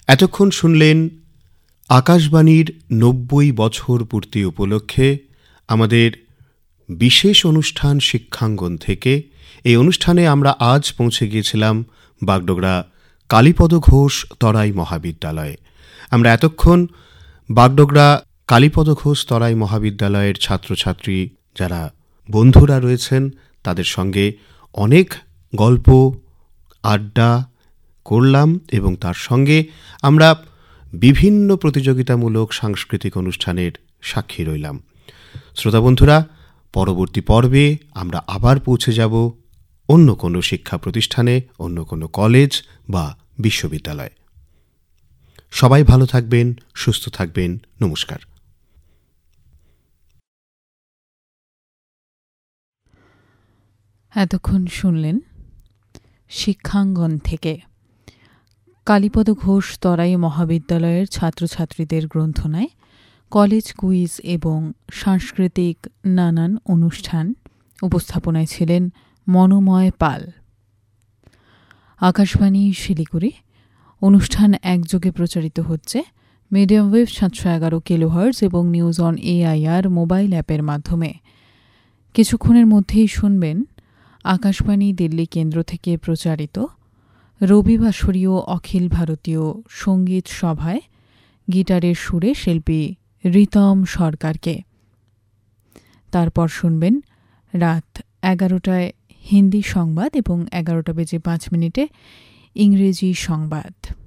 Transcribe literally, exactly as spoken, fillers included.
এতক্ষণ শুনলেন আকাশবাণীর নব্বই বছর পূর্তি উপলক্ষে আমাদের বিশেষ অনুষ্ঠান শিক্ষাঙ্গন থেকে। এই অনুষ্ঠানে আমরা আজ পৌঁছে গিয়েছিলাম বাগডোগরা কালীপদ ঘোষ তরাই মহাবিদ্যালয়ে। আমরা এতক্ষণ বাগডোগরা কালীপদ ঘোষ তরাই মহাবিদ্যালয়ের ছাত্রছাত্রী যারা বন্ধুরা রয়েছেন তাদের সঙ্গে অনেক গল্প আড্ডা করলাম এবং তার সঙ্গে আমরা বিভিন্ন প্রতিযোগিতামূলক সাংস্কৃতিক অনুষ্ঠানের সাক্ষী রইলাম। শ্রোতা বন্ধুরা, পরবর্তী পর্বে আমরা আবার পৌঁছে যাব অন্য কোনো শিক্ষা প্রতিষ্ঠানে, অন্য কোনো কলেজ বা বিশ্ববিদ্যালয়ে। সবাই ভালো থাকবেন, সুস্থ থাকবেন। নমস্কার। এতক্ষণ শুনলেন শিক্ষাঙ্গন থেকে কালীপদ ঘোষ তরাই মহাবিদ্যালয়ের ছাত্রছাত্রীদের গ্রন্থনায় কলেজ কুইজ এবং সাংস্কৃতিক নানান অনুষ্ঠান। উপস্থাপনায় ছিলেন মনোময় পাল। আকাশবাণী শিলিগুড়ি। অনুষ্ঠান একযোগে প্রচারিত হচ্ছে মিডিয়াম ওয়েভ সাতশো এগারো কিলোহার্টজ এবং নিউজ অন এআইআর মোবাইল অ্যাপের মাধ্যমে। কিছুক্ষণের মধ্যেই শুনবেন আকাশবাণী দিল্লি কেন্দ্র থেকে প্রচারিত রবিবাসরীয় অখিল ভারতীয় সঙ্গীত সভায় গিটারের সুরে শিল্পী রিতম সরকারকে। তারপর শুনবেন রাত এগারোটায় হিন্দি সংবাদ এবং এগারোটা বেজে পাঁচ মিনিটে ইংরেজি সংবাদ।